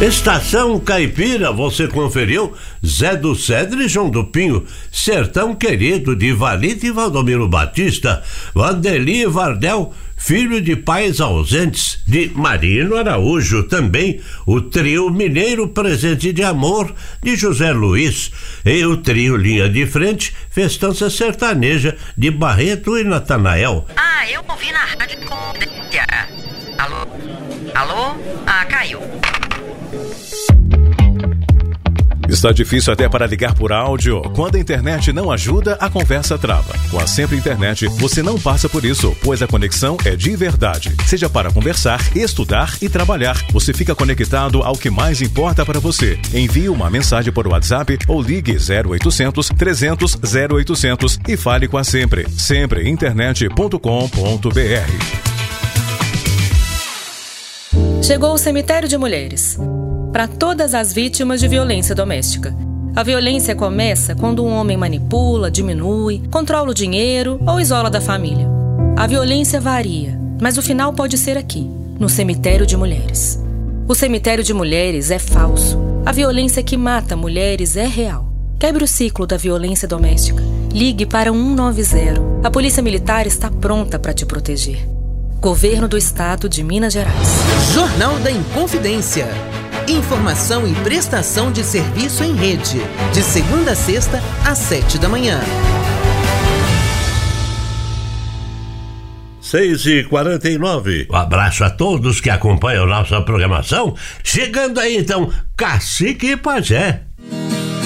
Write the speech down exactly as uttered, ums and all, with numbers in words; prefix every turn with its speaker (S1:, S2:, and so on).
S1: Estação Caipira, você conferiu? Zé do Cedro e João do Pinho, Sertão Querido de Valide e Valdomiro Batista, Vandeli Vardel, Filho de Pais Ausentes, de Marino Araújo, também o trio Mineiro Presente de Amor, de José Luiz, e o trio Linha de Frente, Festança Sertaneja, de Barreto e Natanael.
S2: Ah, eu ouvi na rádio com... Alô? Alô? Ah, caiu.
S3: Está difícil até para ligar por áudio? Quando a internet não ajuda, a conversa trava. Com a Sempre Internet, você não passa por isso, pois a conexão é de verdade. Seja para conversar, estudar e trabalhar, você fica conectado ao que mais importa para você. Envie uma mensagem por WhatsApp ou ligue zero oitocentos, trezentos, zero oitocentos e fale com a Sempre. sempre internet ponto com ponto br.
S4: Chegou o Cemitério de Mulheres. Para todas as vítimas de violência doméstica. A violência começa quando um homem manipula, diminui, controla o dinheiro ou isola da família. A violência varia, mas o final pode ser aqui, no Cemitério de Mulheres. O Cemitério de Mulheres é falso. A violência que mata mulheres é real. Quebre o ciclo da violência doméstica. Ligue para um nove zero. A Polícia Militar está pronta para te proteger. Governo do Estado de Minas Gerais.
S5: Jornal da Inconfidência. Informação e prestação de serviço em rede. De segunda a sexta, às sete da manhã.
S1: seis e quarenta e nove. Um abraço a todos que acompanham nossa programação. Chegando aí então, Cacique e Pajé.